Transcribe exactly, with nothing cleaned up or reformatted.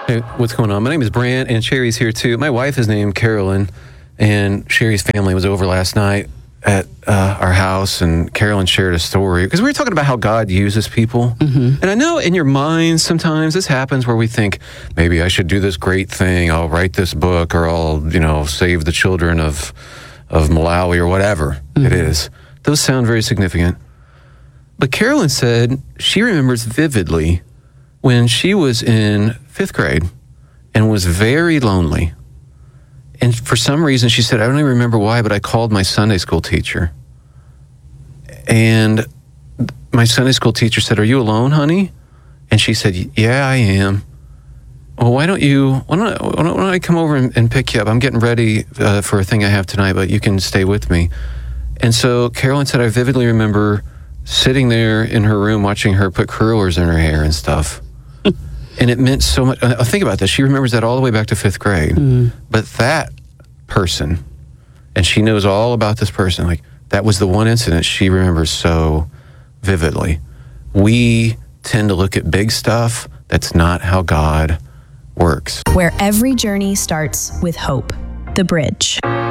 Hey, what's going on? My name is Brant, and Sherry's here too. My wife is named Carolyn, and Sherry's family was over last night at uh, our house, and Carolyn shared a story because we were talking about how God uses people. Mm-hmm. And I know in your mind sometimes this happens where we think, maybe I should do this great thing. I'll write this book, or I'll, you know, save the children of of Malawi, or whatever mm-hmm. it is. Those sound very significant. But Carolyn said she remembers vividly when she was in fifth grade and was very lonely. And for some reason, she said, I don't even remember why, but I called my Sunday school teacher. And my Sunday school teacher said, are you alone, honey? And she said, yeah, I am. Well, why don't you, why don't I, why don't I come over and, and pick you up? I'm getting ready uh, for a thing I have tonight, but you can stay with me. And so Carolyn said, I vividly remember sitting there in her room watching her put curlers in her hair and stuff. And it meant so much. Uh, think about this. She remembers that all the way back to fifth grade. Mm. But that person, and she knows all about this person, like that was the one incident she remembers so vividly. We tend to look at big stuff. That's not how God works. Where every journey starts with hope. The Bridge.